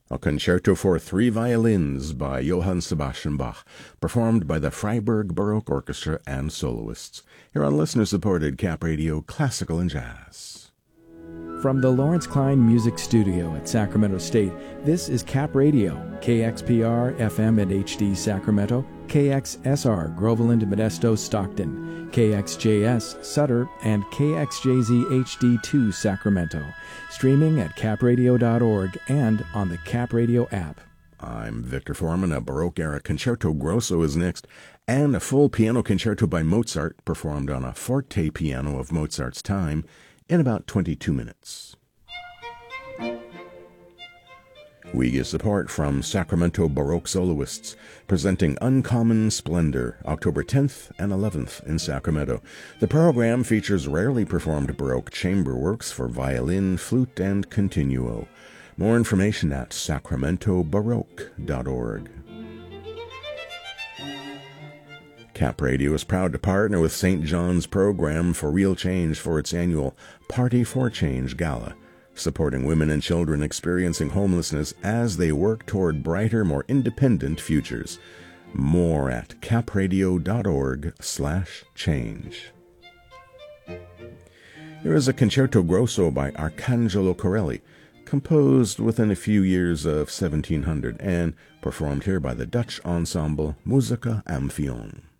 A concerto for three violins by Johann Sebastian Bach, performed by the Freiburg Baroque Orchestra and soloists. Here on listener-supported Cap Radio Classical and Jazz. From the Lawrence Klein Music Studio at Sacramento State, this is Cap Radio, KXPR FM and HD Sacramento, KXSR Groveland, Modesto, Stockton, KXJS Sutter, and KXJZ HD2 Sacramento. Streaming at capradio.org and on the Cap Radio app. I'm Victor Foreman. A Baroque-era Concerto Grosso is next, and a full piano concerto by Mozart, performed on a forte piano of Mozart's time, in about 22 minutes. We get support from Sacramento Baroque soloists, presenting Uncommon Splendor, October 10th and 11th in Sacramento. The program features rarely performed Baroque chamber works for violin, flute, and continuo. More information at sacramentobaroque.org. Cap Radio is proud to partner with St. John's Program for Real Change for its annual Party for Change Gala, supporting women and children experiencing homelessness as they work toward brighter, more independent futures. More at capradio.org/change. Here is a Concerto Grosso by Arcangelo Corelli, composed within a few years of 1700 and performed here by the Dutch ensemble Musica Amphion.